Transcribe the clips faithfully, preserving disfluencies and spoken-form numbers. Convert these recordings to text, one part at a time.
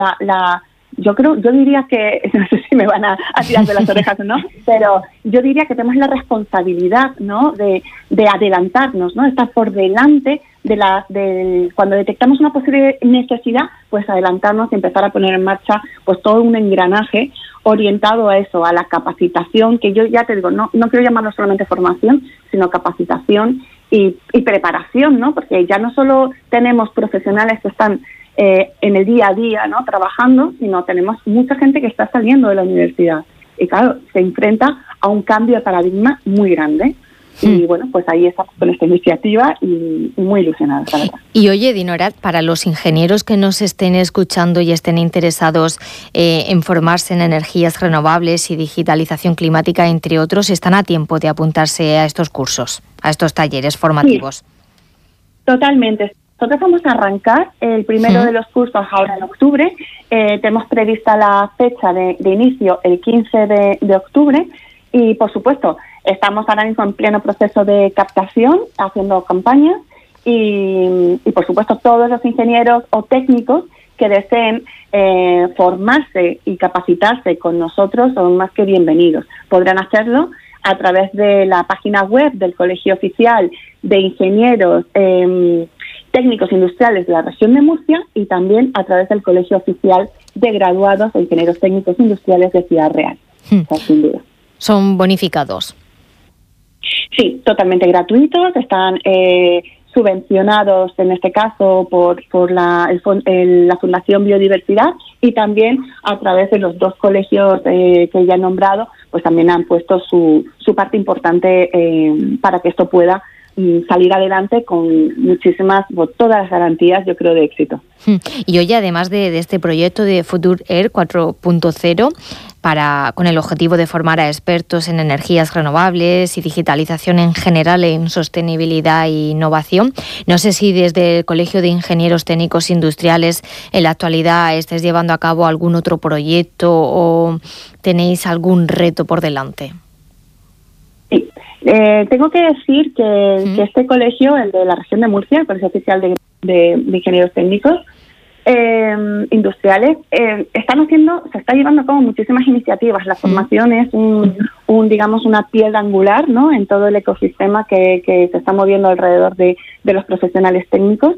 la, la yo creo, yo diría que, no sé si me van a, a tirar de las orejas o no, pero yo diría que tenemos la responsabilidad, ¿no?, de, de adelantarnos, ¿no?, estar por delante de la, de, cuando detectamos una posible necesidad, pues adelantarnos y empezar a poner en marcha pues todo un engranaje orientado a eso, a la capacitación, que yo ya te digo, no, no quiero llamarlo solamente formación, sino capacitación y, y preparación, ¿no?, porque ya no solo tenemos profesionales que están Eh, en el día a día, ¿no?, trabajando, sino tenemos mucha gente que está saliendo de la universidad y claro, se enfrenta a un cambio de paradigma muy grande. Mm. Y bueno, pues ahí estamos con esta iniciativa y, y muy ilusionados, la verdad. Y oye, Dinora, para los ingenieros que nos estén escuchando y estén interesados eh, en formarse en energías renovables y digitalización climática, entre otros, ¿están a tiempo de apuntarse a estos cursos, a estos talleres formativos? Sí, totalmente. Nosotros vamos a arrancar el primero sí. de los cursos ahora en octubre. Eh, tenemos prevista la fecha de, de inicio el quince de, de octubre y, por supuesto, estamos ahora mismo en pleno proceso de captación, haciendo campañas y, y por supuesto, todos los ingenieros o técnicos que deseen eh, formarse y capacitarse con nosotros son más que bienvenidos. Podrán hacerlo a través de la página web del Colegio Oficial de Ingenieros eh, Técnicos Industriales de la región de Murcia y también a través del Colegio Oficial de Graduados de Ingenieros Técnicos Industriales de Ciudad Real. Hmm. O sea, sin duda. ¿Son bonificados? Sí, totalmente gratuitos. Están eh, subvencionados, en este caso, por, por la, el, el, la Fundación Biodiversidad y también a través de los dos colegios eh, que ya he nombrado, pues también han puesto su, su parte importante eh, para que esto pueda salir adelante con muchísimas, todas las garantías, yo creo, de éxito. Y hoy, además de, de este proyecto de Future Air cuatro punto cero, para, con el objetivo de formar a expertos en energías renovables y digitalización en general, en sostenibilidad e innovación, no sé si desde el Colegio de Ingenieros Técnicos Industriales en la actualidad estés llevando a cabo algún otro proyecto o tenéis algún reto por delante. Sí. Eh, tengo que decir que, ¿Sí? que este colegio, el de la región de Murcia, el Colegio Oficial de, de, de Ingenieros Técnicos eh, Industriales, eh, están haciendo, se está llevando como muchísimas iniciativas. La formación es un, un, digamos, una piedra angular, ¿no?, en todo el ecosistema que, que se está moviendo alrededor de, de los profesionales técnicos.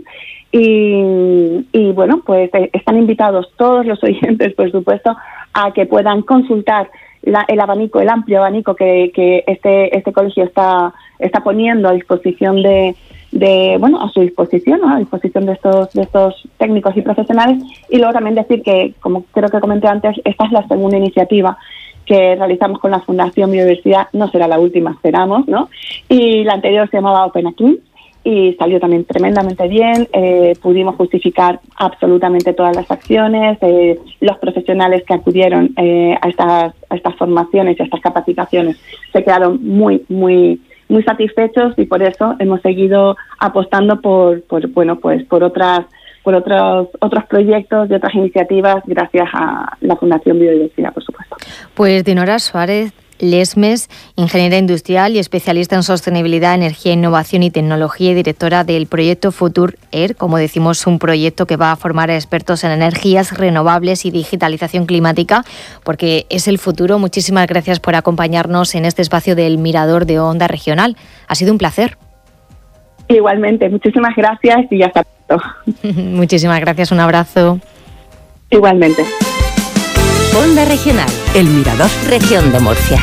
Y, y bueno, pues eh, están invitados todos los oyentes, por supuesto, a que puedan consultar La, el abanico, el amplio abanico que, que este este colegio está está poniendo a disposición de, de bueno a su disposición, ¿no?, a disposición de estos de estos técnicos y profesionales. Y luego también decir que, como creo que comenté antes, esta es la segunda iniciativa que realizamos con la Fundación Biodiversidad. No será la última, esperamos, ¿no? Y la anterior se llamaba Open Akin y salió también tremendamente bien. Eh, pudimos justificar absolutamente todas las acciones. Eh, los profesionales que acudieron eh, a estas a estas formaciones y a estas capacitaciones se quedaron muy muy muy satisfechos y por eso hemos seguido apostando por por bueno pues por otras por otros otros proyectos y otras iniciativas gracias a la Fundación Biodiversidad, por supuesto. Pues Dinora Suárez Lesmes, ingeniera industrial y especialista en sostenibilidad, energía, innovación y tecnología y directora del proyecto Future Air, como decimos, un proyecto que va a formar a expertos en energías renovables y digitalización climática, porque es el futuro. Muchísimas gracias por acompañarnos en este espacio del Mirador de Onda Regional. Ha sido un placer. Igualmente, muchísimas gracias y hasta pronto. Muchísimas gracias, un abrazo. Igualmente. Onda Regional, El Mirador, región de Murcia.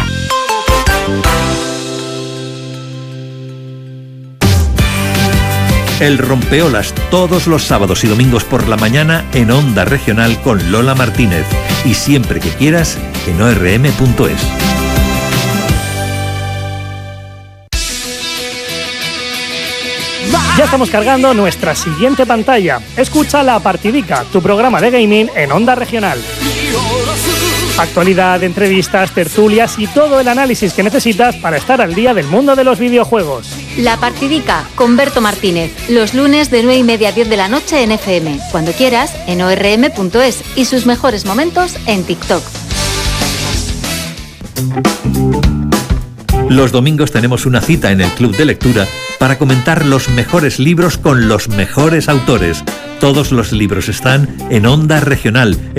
El Rompeolas, todos los sábados y domingos por la mañana en Onda Regional con Lola Martínez. Y siempre que quieras en o erre eme punto es. Ya estamos cargando nuestra siguiente pantalla. Escucha La Partidica, tu programa de gaming en Onda Regional. Actualidad, entrevistas, tertulias y todo el análisis que necesitas para estar al día del mundo de los videojuegos. La Partidica con Berto Martínez, los lunes de nueve y media a diez de la noche en F M, cuando quieras en o erre eme punto es y sus mejores momentos en TikTok. Los domingos tenemos una cita en el Club de Lectura para comentar los mejores libros con los mejores autores. Todos los libros están en Onda Regional.